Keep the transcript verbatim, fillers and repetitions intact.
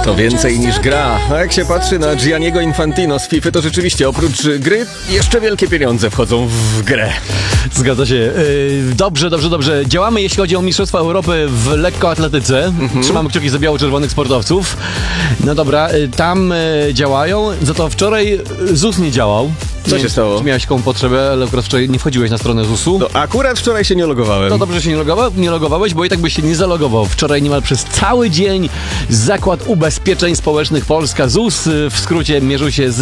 To więcej niż gra. A jak się patrzy na Gianniego Infantino z FIFA, to rzeczywiście oprócz gry jeszcze wielkie pieniądze wchodzą w grę. Zgadza się. Yy, dobrze, dobrze, dobrze. Działamy, jeśli chodzi o Mistrzostwa Europy w lekkoatletyce. Mhm. Trzymamy kciuki za biało-czerwonych sportowców. No dobra, yy, tam yy, działają. Za to wczoraj Z U S nie działał. Co się stało? Czy miałeś taką potrzebę, ale akurat wczoraj nie wchodziłeś na stronę Z U S u? No, akurat wczoraj się nie logowałem. No dobrze, że się nie, logowa- nie logowałeś, bo i tak byś się nie zalogował. Wczoraj niemal przez cały dzień Zakład Ubezpieczeń Społecznych Polska Z U S w skrócie mierzył się z